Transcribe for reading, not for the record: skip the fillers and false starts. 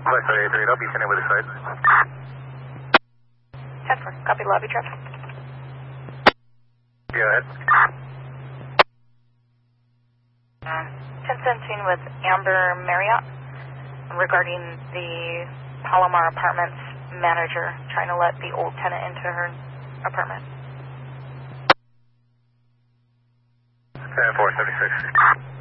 Flight 383, I'll be sending with the side. 10-4, copy lobby traffic. Go ahead. 1017 with Amber Marriott regarding the Palomar Apartments manager trying to let the old tenant into her apartment. 10-4, 76.